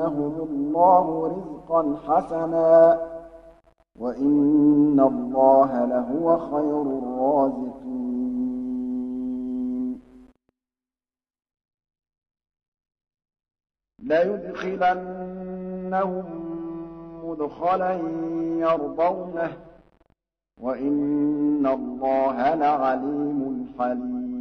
الله رزقا حسنا وإن الله لهو خير الرازقين ليدخلنهم مدخلا يرضونه وإن الله لعليم حليم